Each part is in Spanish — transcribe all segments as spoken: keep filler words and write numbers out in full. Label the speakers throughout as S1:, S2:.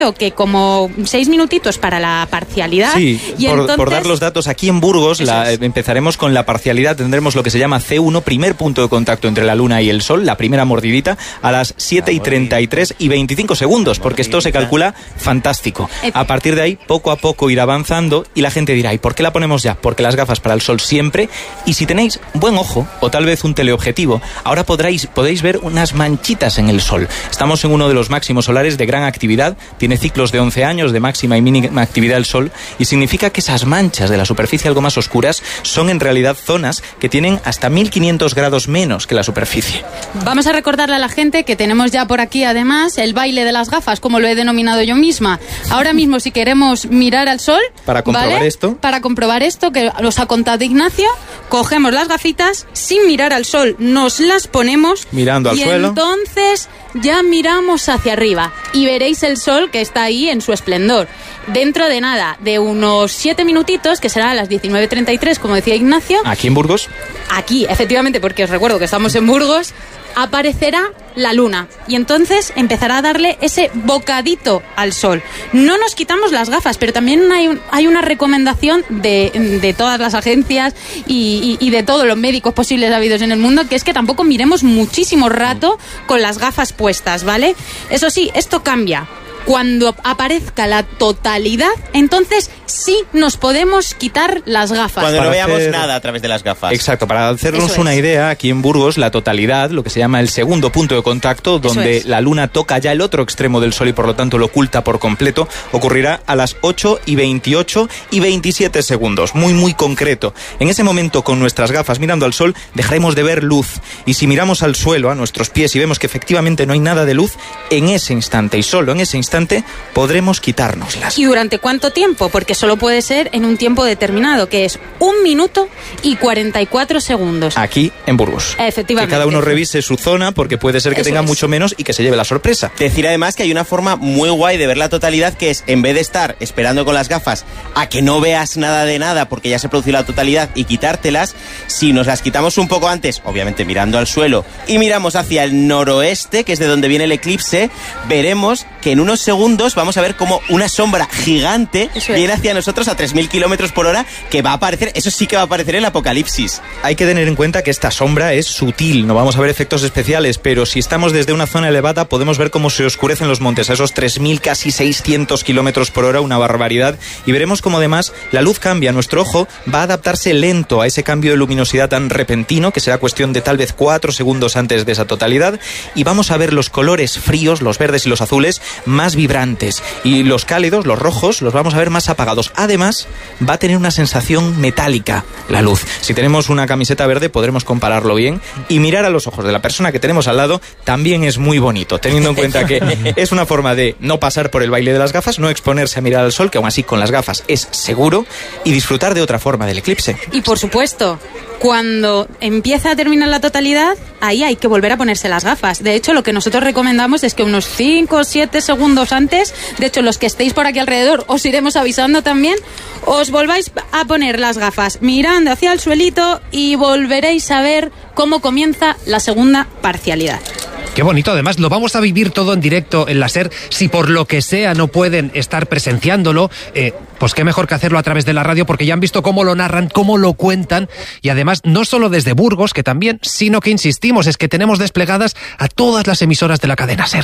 S1: que como seis minutitos para la parcialidad.
S2: Sí,
S1: y
S2: por,
S1: entonces...
S2: por dar los datos, aquí en Burgos la,
S1: es.
S2: empezaremos con la parcialidad, tendremos lo que se llama C uno, primer punto de contacto entre la Luna y el Sol, la primera mordidita, a las siete y treinta y tres y veinticinco segundos, porque esto se calcula fantástico. A partir de ahí, poco a poco ir avanzando y la gente dirá, ¿y por qué la ponemos ya? Porque las gafas para el Sol siempre, y si tenéis buen ojo, o tal vez un teleobjetivo, ahora podréis, podéis ver unas manchitas en el Sol. Estamos en uno de los máximos solares de gran actividad, tiene ciclos de once años de máxima y mínima actividad el Sol, y significa que esas manchas de la superficie algo más oscuras son en realidad zonas que tienen hasta mil quinientos grados menos que la superficie.
S1: Vamos a recordarle a la gente que tenemos ya por aquí además el baile de las gafas, como lo he denominado yo misma. Ahora mismo, si queremos mirar al Sol,
S2: para comprobar
S1: ¿vale?
S2: esto,
S1: para comprobar esto que nos ha contado Ignacio, cogemos las gafitas, sin mirar al Sol, nos las ponemos
S2: mirando al
S1: y
S2: suelo.
S1: Entonces ya miramos hacia arriba y veréis el Sol que está ahí en su esplendor. Dentro de nada, de unos siete minutitos, que será a las diecinueve treinta y tres, como decía Ignacio.
S2: ¿Aquí en Burgos?
S1: Aquí, efectivamente, porque os recuerdo que estamos en Burgos, aparecerá la Luna y entonces empezará a darle ese bocadito al Sol. No nos quitamos las gafas, pero también hay, un, hay una recomendación de, de todas las agencias y, y, y de todos los médicos posibles habidos en el mundo, que es que tampoco miremos muchísimo rato con las gafas puestas, ¿vale? Eso sí, esto cambia. Cuando aparezca la totalidad, entonces sí nos podemos quitar las gafas.
S3: Cuando
S2: para
S3: no veamos
S2: hacer...
S3: nada a través de las gafas.
S2: Exacto, para hacernos
S1: Eso
S2: una
S1: es.
S2: idea, aquí en Burgos la totalidad, lo que se llama el segundo punto de contacto, donde
S1: es.
S2: la Luna toca ya el otro extremo del Sol y por lo tanto lo oculta por completo, ocurrirá a las ocho y veintiocho y veintisiete segundos, muy muy concreto. En ese momento, con nuestras gafas mirando al Sol, dejaremos de ver luz, y si miramos al suelo, a nuestros pies, y vemos que efectivamente no hay nada de luz, en ese instante y solo en ese instante podremos quitárnoslas.
S1: ¿Y durante cuánto tiempo? Porque solo puede ser en un tiempo determinado, que es un minuto y cuarenta y cuatro segundos.
S2: Aquí en Burgos.
S1: Efectivamente.
S2: Que cada uno revise su zona, porque puede ser que
S1: Eso
S2: tenga
S1: es.
S2: mucho menos y que se lleve la sorpresa.
S3: Decir además que hay una forma muy guay de ver la totalidad, que es, en vez de estar esperando con las gafas a que no veas nada de nada porque ya se produce la totalidad y quitártelas, si nos las quitamos un poco antes, obviamente mirando al suelo, y miramos hacia el noroeste, que es de donde viene el eclipse, veremos que en unos segundos vamos a ver como una sombra gigante
S1: Eso es.
S3: viene hacia nosotros a tres mil kilómetros por hora, que va a aparecer, eso sí que va a aparecer en el apocalipsis.
S2: Hay que tener en cuenta que esta sombra es sutil, no vamos a ver efectos especiales, pero si estamos desde una zona elevada podemos ver cómo se oscurecen los montes a esos tres mil, casi seiscientos kilómetros por hora, una barbaridad, y veremos cómo además la luz cambia, nuestro ojo va a adaptarse lento a ese cambio de luminosidad tan repentino, que será cuestión de tal vez cuatro segundos antes de esa totalidad, y vamos a ver los colores fríos, los verdes y los azules, más vibrantes, y los cálidos, los rojos, los vamos a ver más apagados. Además, va a tener una sensación metálica la luz. Si tenemos una camiseta verde podremos compararlo bien, y mirar a los ojos de la persona que tenemos al lado también es muy bonito, teniendo en cuenta que es una forma de no pasar por el baile de las gafas, no exponerse a mirar al sol, que aún así con las gafas es seguro, y disfrutar de otra forma del eclipse.
S1: Y por supuesto, cuando empieza a terminar la totalidad, ahí hay que volver a ponerse las gafas. De hecho, lo que nosotros recomendamos es que unos cinco o siete segundos antes, de hecho, los que estéis por aquí alrededor, os iremos avisando también, os volváis a poner las gafas mirando hacia el suelito y volveréis a ver cómo comienza la segunda parcialidad.
S4: Qué bonito, además lo vamos a vivir todo en directo en la SER. Si por lo que sea no pueden estar presenciándolo, eh, pues qué mejor que hacerlo a través de la radio, porque ya han visto cómo lo narran, cómo lo cuentan, y además no solo desde Burgos, que también, sino que insistimos, es que tenemos desplegadas a todas las emisoras de la cadena SER.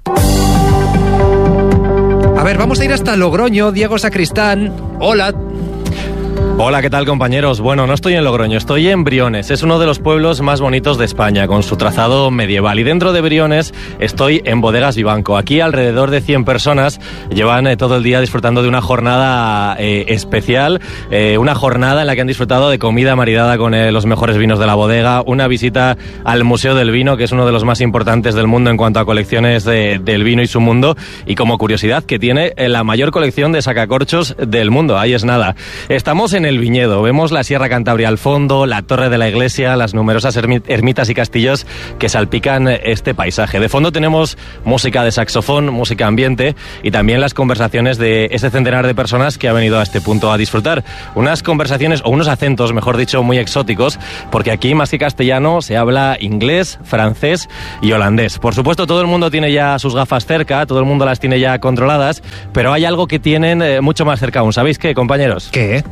S4: A ver, vamos a ir hasta Logroño. Diego Sacristán, hola.
S5: Hola, ¿qué tal, compañeros? Bueno, no estoy en Logroño, estoy en Briones. Es uno de los pueblos más bonitos de España, con su trazado medieval. Y dentro de Briones estoy en Bodegas Vivanco. Aquí alrededor de cien personas llevan eh, todo el día disfrutando de una jornada eh, especial, eh, una jornada en la que han disfrutado de comida maridada con eh, los mejores vinos de la bodega, una visita al Museo del Vino, que es uno de los más importantes del mundo en cuanto a colecciones de, del vino y su mundo, y como curiosidad que tiene eh, la mayor colección de sacacorchos del mundo. Ahí es nada. Estamos en el el viñedo. Vemos la Sierra Cantabria al fondo, la torre de la iglesia, las numerosas ermi- ermitas y castillos que salpican este paisaje. De fondo tenemos música de saxofón, música ambiente y también las conversaciones de ese centenar de personas que ha venido a este punto a disfrutar. Unas conversaciones, o unos acentos, mejor dicho, muy exóticos, porque aquí más que castellano se habla inglés, francés y holandés. Por supuesto, todo el mundo tiene ya sus gafas cerca, todo el mundo las tiene ya controladas, pero hay algo que tienen eh, mucho más cerca aún. ¿Sabéis qué, compañeros?
S4: ¿Qué?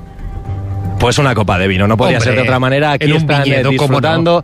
S5: Pues una copa de vino, no podía
S4: Hombre,
S5: ser de otra manera. Aquí
S4: en un
S5: están eh,
S4: viñedo, ¿cómo
S5: disfrutando.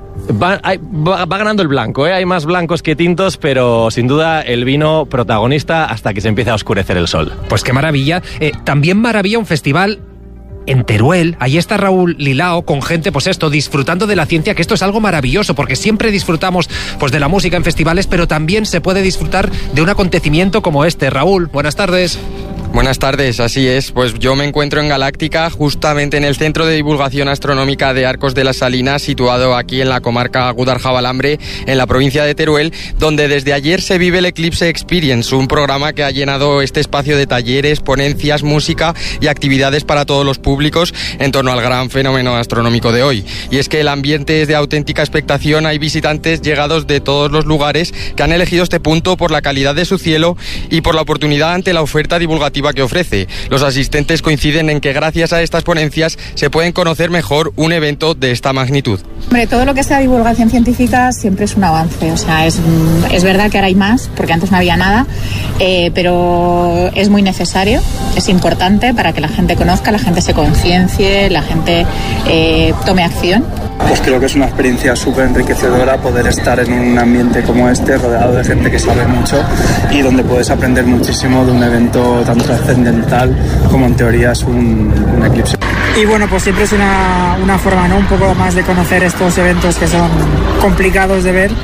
S5: Va, hay- va- va ganando el blanco, ¿eh? Hay más blancos que tintos, pero sin duda el vino protagonista hasta que se empiece a oscurecer el sol.
S4: Pues qué maravilla. Eh, también maravilla un festival en Teruel. Ahí está Raúl Lilao con gente, pues esto, disfrutando de la ciencia, que esto es algo maravilloso, porque siempre disfrutamos pues de la música en festivales, pero también se puede disfrutar de un acontecimiento como este. Raúl, buenas tardes.
S6: Buenas tardes, así es. Pues yo me encuentro en Galáctica, justamente en el Centro de Divulgación Astronómica de Arcos de las Salinas, situado aquí en la comarca Guadalajara-Balambre, en la provincia de Teruel, donde desde ayer se vive el Eclipse Experience, un programa que ha llenado este espacio de talleres, ponencias, música y actividades para todos los públicos en torno al gran fenómeno astronómico de hoy. Y es que el ambiente es de auténtica expectación, hay visitantes llegados de todos los lugares que han elegido este punto por la calidad de su cielo y por la oportunidad ante la oferta divulgativa que ofrece. Los asistentes coinciden en que gracias a estas ponencias se pueden conocer mejor un evento de esta magnitud.
S7: Hombre, todo lo que sea divulgación científica siempre es un avance, o sea, es, es verdad que ahora hay más, porque antes no había nada, eh, pero es muy necesario, es importante para que la gente conozca, la gente se conciencie, la gente eh, tome acción.
S8: Pues creo que es una experiencia súper enriquecedora poder estar en un ambiente como este, rodeado de gente que sabe mucho y donde puedes aprender muchísimo de un evento tan trascendental como en teoría es un, un eclipse.
S9: Y bueno, pues siempre es una, una forma, ¿no? Un poco más de conocer estos eventos que son complicados de ver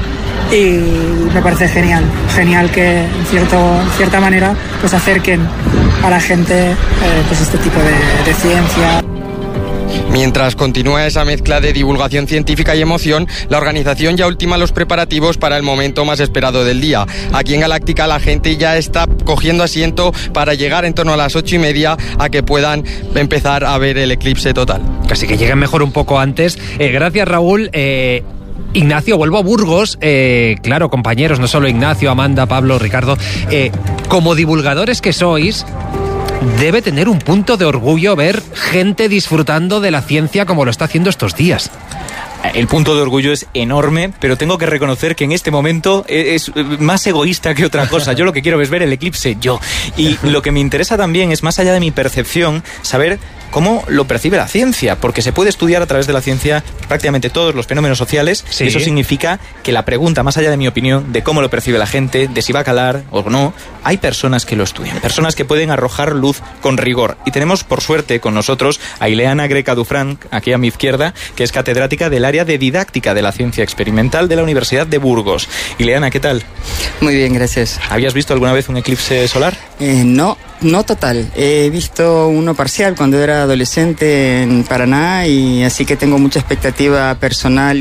S9: y me parece genial, genial que en, cierto, en cierta manera pues acerquen a la gente eh, pues este tipo de, de ciencia.
S6: Mientras continúa esa mezcla de divulgación científica y emoción, la organización ya ultima los preparativos para el momento más esperado del día. Aquí en Galáctica la gente ya está cogiendo asiento para llegar en torno a las ocho y media a que puedan empezar a ver el eclipse total.
S4: Casi que lleguen mejor un poco antes. Eh, gracias, Raúl. Eh... Ignacio, vuelvo a Burgos. Eh, claro, compañeros, no solo Ignacio, Amanda, Pablo, Ricardo. Eh, como divulgadores que sois, debe tener un punto de orgullo ver gente disfrutando de la ciencia como lo está haciendo estos días.
S2: El punto de orgullo es enorme, pero tengo que reconocer que en este momento es más egoísta que otra cosa. Yo lo que quiero es ver el eclipse yo. Y lo que me interesa también es, más allá de mi percepción, saber cómo lo percibe la ciencia, porque se puede estudiar a través de la ciencia prácticamente todos los fenómenos sociales. Sí. Y eso significa que la pregunta, más allá de mi opinión, de cómo lo percibe la gente, de si va a calar o no, hay personas que lo estudian, personas que pueden arrojar luz con rigor. Y tenemos, por suerte, con nosotros a Ileana Greca-Dufran, aquí a mi izquierda, que es catedrática del área de didáctica de la ciencia experimental de la Universidad de Burgos. Ileana, ¿qué tal?
S10: Muy bien, gracias.
S2: ¿Habías visto alguna vez un eclipse solar?
S10: Eh, no, no total. He visto uno parcial cuando era adolescente en Paraná y así que tengo mucha expectativa personal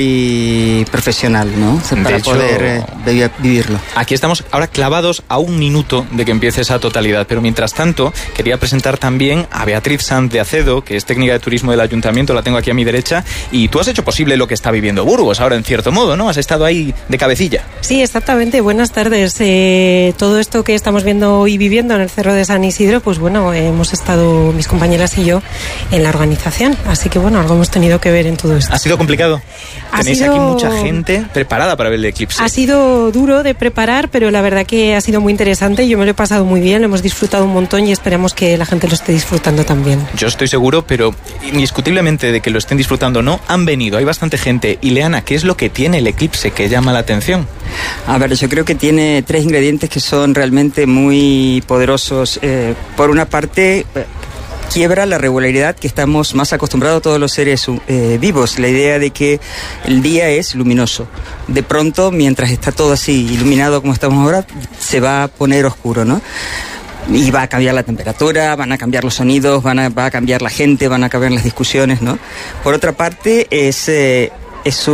S10: y profesional, ¿no? O sea, para
S2: hecho,
S10: poder eh, vivirlo.
S2: Aquí estamos ahora clavados a un minuto de que empiece esa totalidad, pero mientras tanto quería presentar también a Beatriz Sanz de Acedo, que es técnica de turismo del ayuntamiento, la tengo aquí a mi derecha, y tú has hecho posible lo que está viviendo Burgos ahora en cierto modo, ¿no? Has estado ahí de cabecilla.
S11: Sí, exactamente. Buenas tardes. Eh, todo esto que estamos viendo y viviendo en el Cerro de San Isidro, pues bueno, eh, hemos estado, mis compañeras y yo, en la organización. Así que bueno, algo hemos tenido que ver en todo esto.
S2: ¿Ha sido complicado?
S11: Ha
S2: Tenéis
S11: sido...
S2: aquí mucha gente preparada para ver el eclipse.
S11: Ha sido duro de preparar, pero la verdad que ha sido muy interesante. Yo me lo he pasado muy bien, lo hemos disfrutado un montón y esperamos que la gente lo esté disfrutando también.
S2: Yo estoy seguro, pero indiscutiblemente de que lo estén disfrutando o no, han venido, hay bastante gente. Ileana, ¿qué es lo que tiene el eclipse que llama la atención?
S10: A ver, yo creo que tiene tres ingredientes que son realmente muy poderosos. Eh, por una parte, eh, quiebra la regularidad que estamos más acostumbrados todos los seres eh, vivos, la idea de que el día es luminoso. De pronto, mientras está todo así iluminado como estamos ahora, se va a poner oscuro, ¿no? Y va a cambiar la temperatura, van a cambiar los sonidos, van a, va a cambiar la gente, van a cambiar las discusiones, ¿no? Por otra parte, es... Eh, es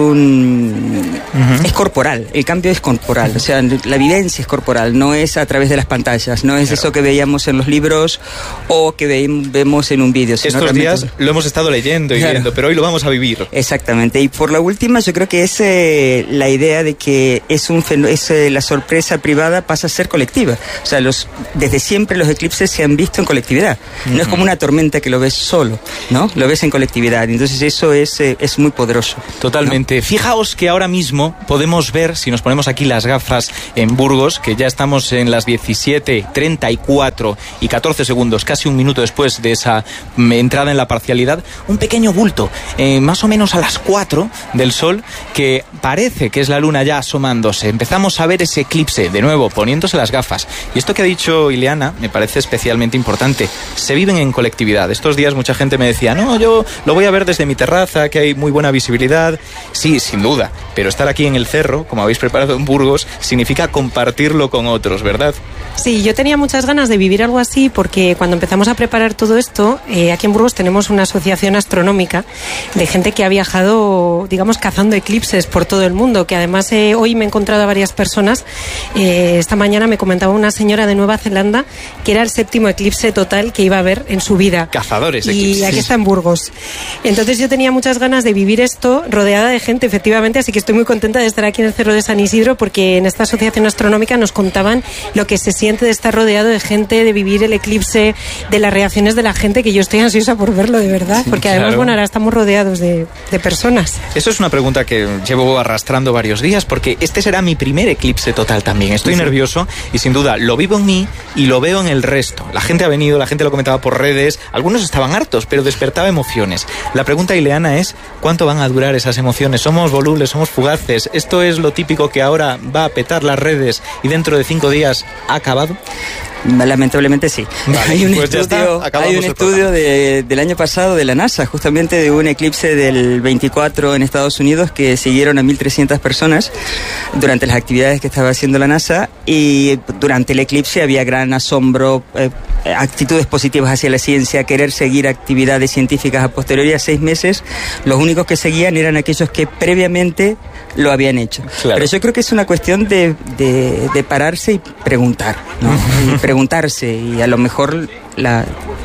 S10: un uh-huh. es corporal, el cambio es corporal, o sea, la vivencia es corporal, no es a través de las pantallas, no es claro. eso que veíamos en los libros o que ve, vemos en un vídeo.
S2: Estos días lo hemos estado leyendo y claro. viendo, pero hoy lo vamos a vivir.
S10: Exactamente, y por la última yo creo que es eh, la idea de que es un es, eh, la sorpresa privada pasa a ser colectiva, o sea, los desde siempre los eclipses se han visto en colectividad, uh-huh. no es como una tormenta que lo ves solo, ¿no? Lo ves en colectividad, entonces eso es, eh, es muy poderoso.
S2: Totalmente. ¿No? Fijaos que ahora mismo podemos ver, si nos ponemos aquí las gafas en Burgos, que ya estamos en las diecisiete treinta y cuatro y catorce segundos, casi un minuto después de esa entrada en la parcialidad, un pequeño bulto, eh, más o menos a las cuatro del sol, que parece que es la luna ya asomándose. Empezamos a ver ese eclipse, de nuevo, poniéndose las gafas. Y esto que ha dicho Ileana me parece especialmente importante. Se viven en colectividad. Estos días mucha gente me decía, no, yo lo voy a ver desde mi terraza, que hay muy buena visibilidad. Sí, sin duda, pero estar aquí en el cerro, como habéis preparado en Burgos, significa compartirlo con otros, ¿verdad?
S11: Sí, yo tenía muchas ganas de vivir algo así porque cuando empezamos a preparar todo esto, eh, aquí en Burgos tenemos una asociación astronómica de gente que ha viajado, digamos, cazando eclipses por todo el mundo, que además eh, hoy me he encontrado a varias personas. Eh, esta mañana me comentaba una señora de Nueva Zelanda que era el séptimo eclipse total que iba a ver en su vida.
S2: Cazadores de
S11: y
S2: eclipses.
S11: Y aquí está en Burgos. Entonces yo tenía muchas ganas de vivir esto rodeada de gente, efectivamente, así que estoy muy contenta de estar aquí en el Cerro de San Isidro porque en esta asociación astronómica nos contaban lo que se siente de estar rodeado de gente, de vivir el eclipse, de las reacciones de la gente, que yo estoy ansiosa por verlo de verdad, porque además, claro. bueno, ahora estamos rodeados de, de personas.
S2: Eso es una pregunta que llevo arrastrando varios días, porque este será mi primer eclipse total también. Estoy sí. nervioso y sin duda lo vivo en mí y lo veo en el resto. La gente ha venido, la gente lo comentaba por redes, algunos estaban hartos, pero despertaba emociones. La pregunta, Ileana, es ¿cuánto van a durar esas emociones? ¿Somos volubles, somos fugaces? ¿Esto es lo típico que ahora va a petar las redes y dentro de cinco días ha acabado?
S10: Lamentablemente sí.
S2: Vale,
S10: hay un
S2: pues
S10: estudio, hay un estudio de, del año pasado de la NASA, justamente de un eclipse del veinticuatro en Estados Unidos, que siguieron a mil trescientas personas durante las actividades que estaba haciendo la NASA, y durante el eclipse había gran asombro, eh, actitudes positivas hacia la ciencia, querer seguir actividades científicas a posteriori. A seis meses los únicos que seguían eran aquellos que previamente lo habían hecho. Claro. Pero yo creo que es una cuestión de, de, de pararse y preguntar, ¿no? Y preguntarse, y a lo mejor la,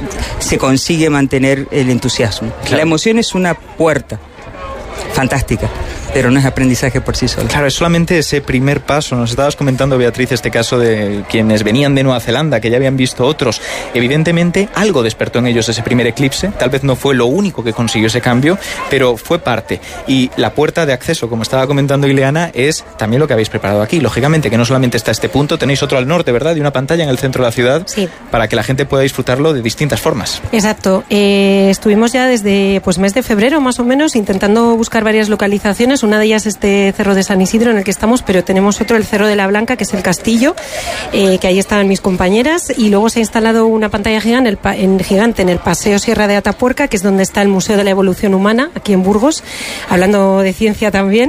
S10: se consigue mantener el entusiasmo. Claro. La emoción es una puerta fantástica, pero no es aprendizaje por sí solo.
S2: Claro, es solamente ese primer paso. Nos estabas comentando, Beatriz, este caso de quienes venían de Nueva Zelanda, que ya habían visto otros. Evidentemente, algo despertó en ellos ese primer eclipse. Tal vez no fue lo único que consiguió ese cambio, pero fue parte. Y la puerta de acceso, como estaba comentando Ileana, es también lo que habéis preparado aquí. Lógicamente, que no solamente está este punto, tenéis otro al norte, ¿verdad? Y una pantalla en el centro de la ciudad,
S11: sí,
S2: para que la gente pueda disfrutarlo de distintas formas.
S11: Exacto. Eh, estuvimos ya desde pues mes de febrero, más o menos, intentando buscar varias localizaciones. Una de ellas este Cerro de San Isidro en el que estamos, pero tenemos otro, el Cerro de la Blanca, que es el castillo, eh, que ahí estaban mis compañeras, y luego se ha instalado una pantalla gigante, el pa- en, gigante en el Paseo Sierra de Atapuerca, que es donde está el Museo de la Evolución Humana, aquí en Burgos, hablando de ciencia también,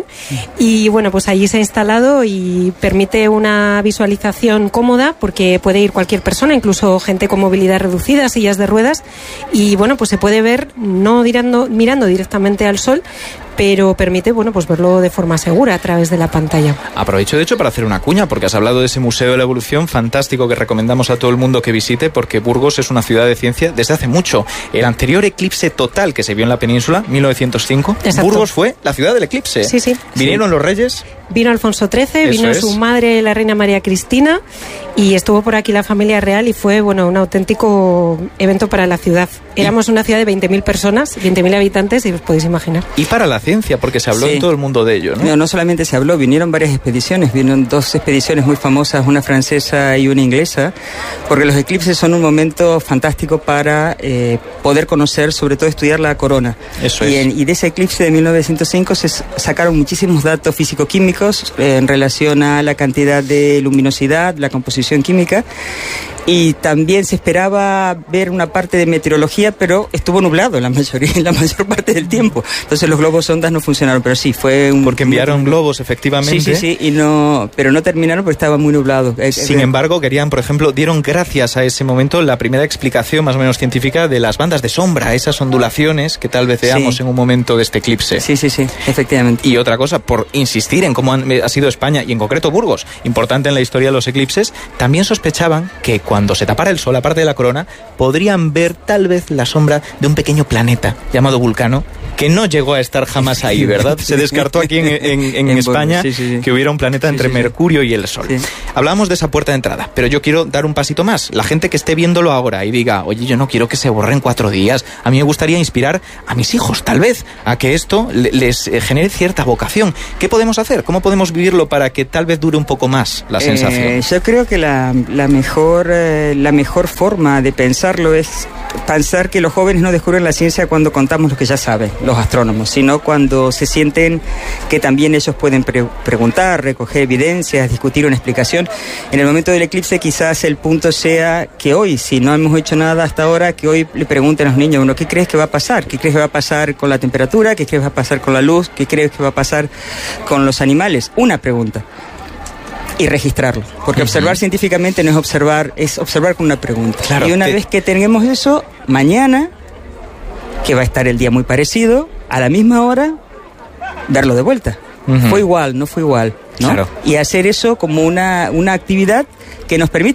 S11: y bueno, pues allí se ha instalado y permite una visualización cómoda, porque puede ir cualquier persona, incluso gente con movilidad reducida, sillas de ruedas, y bueno, pues se puede ver no mirando, mirando directamente al sol, pero permite, bueno, pues verlo de forma segura a través de la pantalla.
S2: Aprovecho, de hecho, para hacer una cuña, porque has hablado de ese Museo de la Evolución fantástico que recomendamos a todo el mundo que visite, porque Burgos es una ciudad de ciencia desde hace mucho. El anterior eclipse total que se vio en la península, mil novecientos cinco, exacto, Burgos fue la ciudad del eclipse.
S11: Sí, sí.
S2: ¿Vinieron
S11: sí.
S2: los reyes?
S11: Vino Alfonso trece,
S2: Eso
S11: vino
S2: es.
S11: su madre, la reina María Cristina, y estuvo por aquí la familia real, y fue, bueno, un auténtico evento para la ciudad. Éramos una ciudad de veinte mil personas, veinte mil habitantes, y os podéis imaginar.
S2: Y para la ciencia, porque se habló sí. en todo el mundo de ello, ¿no?
S10: No, no solamente se habló, vinieron varias expediciones, vinieron dos expediciones muy famosas, una francesa y una inglesa, porque los eclipses son un momento fantástico para eh, poder conocer, sobre todo estudiar la corona.
S2: Eso
S10: y,
S2: es.
S10: en, y de ese eclipse de mil novecientos cinco se sacaron muchísimos datos físico-químicos eh, en relación a la cantidad de luminosidad, la composición química. Y también se esperaba ver una parte de meteorología, pero estuvo nublado en la mayoría, en la mayor parte del tiempo. Entonces los globos sondas no funcionaron, pero sí, fue un...
S2: Porque enviaron globos, efectivamente.
S10: Sí, sí, sí, y no, pero no terminaron porque estaba muy nublado.
S2: Sin embargo, querían, por ejemplo, dieron gracias a ese momento la primera explicación más o menos científica de las bandas de sombra, esas ondulaciones que tal vez veamos sí. en un momento de este eclipse.
S10: Sí, sí, sí, efectivamente.
S2: Y otra cosa, por insistir en cómo han, ha sido España, y en concreto Burgos, importante en la historia de los eclipses, también sospechaban que cuando Cuando se tapara el sol, aparte de la corona, podrían ver tal vez la sombra de un pequeño planeta llamado Vulcano, que no llegó a estar jamás ahí, ¿verdad? Se descartó aquí en, en, en, en España sí, sí, sí. que hubiera un planeta entre sí, sí, Mercurio sí. y el Sol. Sí. Hablábamos de esa puerta de entrada, pero yo quiero dar un pasito más. La gente que esté viéndolo ahora y diga, oye, yo no quiero que se borre en cuatro días. A mí me gustaría inspirar a mis hijos, tal vez, a que esto les genere cierta vocación. ¿Qué podemos hacer? ¿Cómo podemos vivirlo para que tal vez dure un poco más la sensación?
S10: Eh, yo creo que la, la mejor... Eh, la mejor forma de pensarlo es pensar que los jóvenes no descubren la ciencia cuando contamos lo que ya saben, los astrónomos, sino cuando se sienten que también ellos pueden pre- preguntar, recoger evidencias, discutir una explicación. En el momento del eclipse quizás el punto sea que hoy, si no hemos hecho nada hasta ahora, que hoy le pregunten a los niños, bueno, ¿qué crees que va a pasar? ¿Qué crees que va a pasar con la temperatura? ¿Qué crees que va a pasar con la luz? ¿Qué crees que va a pasar con los animales? Una pregunta. Y registrarlo, porque uh-huh. observar científicamente no es observar, es observar con una pregunta. Claro, y una te... vez que tengamos eso, mañana, que va a estar el día muy parecido, a la misma hora, darlo de vuelta. Uh-huh. Fue igual, no fue igual, ¿no? Claro. Y hacer eso como una, una actividad que nos permite